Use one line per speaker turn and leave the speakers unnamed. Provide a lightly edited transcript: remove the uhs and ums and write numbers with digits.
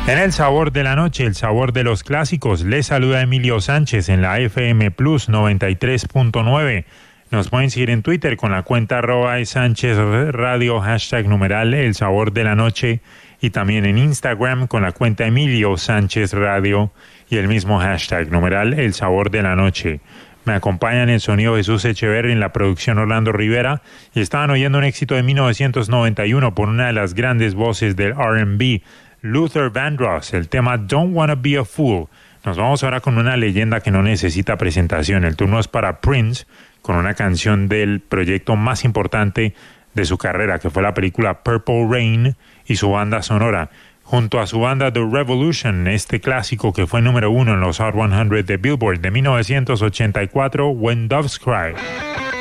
En el sabor de la noche, el sabor de los clásicos, les saluda Emilio Sánchez en la FM Plus 93.9. Nos pueden seguir en Twitter con la cuenta @Sánchez Radio, #numeral El Sabor de la Noche, y también en Instagram con la cuenta Emilio Sánchez Radio y el mismo hashtag, numeral El Sabor de la Noche. Me acompañan en el sonido Jesús Echeverri, en la producción Orlando Rivera, y estaban oyendo un éxito de 1991 por una de las grandes voces del R&B, Luther Vandross, el tema Don't Wanna Be a Fool. Nos vamos ahora con una leyenda que no necesita presentación. El turno es para Prince, con una canción del proyecto más importante de su carrera, que fue la película Purple Rain, y su banda sonora. Junto a su banda The Revolution, este clásico que fue número 1 en los Hot 100 de Billboard de 1984, When Doves Cry.